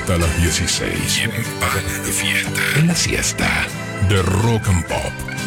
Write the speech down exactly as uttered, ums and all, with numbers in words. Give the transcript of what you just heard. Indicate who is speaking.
Speaker 1: hasta las dieciséis.
Speaker 2: Y en pana de fiesta.
Speaker 1: En la siesta de Rock and Pop.